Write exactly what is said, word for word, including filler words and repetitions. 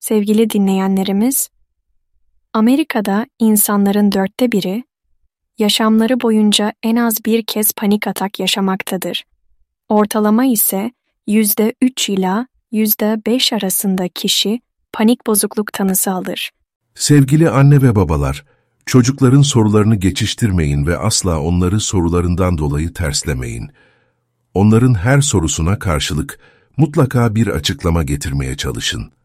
Sevgili dinleyenlerimiz, Amerika'da insanların dörtte biri, yaşamları boyunca en az bir kez panik atak yaşamaktadır. Ortalama ise yüzde üç ila yüzde beş arasında kişi panik bozukluk tanısı alır. Sevgili anne ve babalar, çocukların sorularını geçiştirmeyin ve asla onları sorularından dolayı terslemeyin. Onların her sorusuna karşılık mutlaka bir açıklama getirmeye çalışın.